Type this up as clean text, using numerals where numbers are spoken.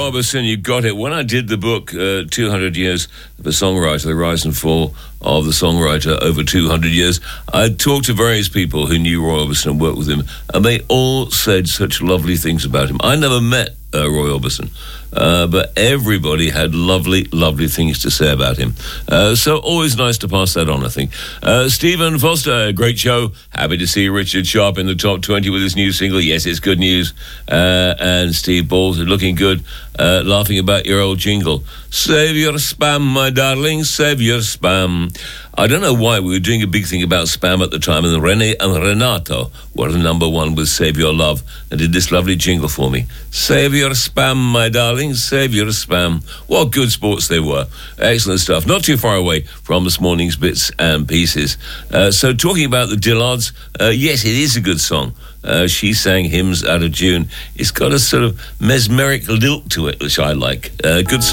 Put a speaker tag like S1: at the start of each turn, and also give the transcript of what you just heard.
S1: Orbison, you got it. When I did the book, 200 Years of a Songwriter, The Rise and Fall of the Songwriter over 200 years, I talked to various people who knew Roy Orbison and worked with him, and they all said such lovely things about him. I never met Roy Orbison, but everybody had lovely, lovely things to say about him. So always nice to pass that on, I think. Stephen Foster, great show. Happy to see Richard Sharp in the top 20 with his new single. Yes, it's good news. And Steve Balls, looking good, laughing about your old jingle. Save your spam, my darling, save your spam. I don't know why we were doing a big thing about spam at the time, and Rene and Renato were number one with Save Your Love and did this lovely jingle for me. Save your spam, my darling, save your spam. What good sports they were. Excellent stuff. Not too far away from this morning's Bits and Pieces. So talking about the Dillards, yes, it is a good song. She sang Hymns Out of June. It's got a sort of mesmeric lilt to it, which I like. Good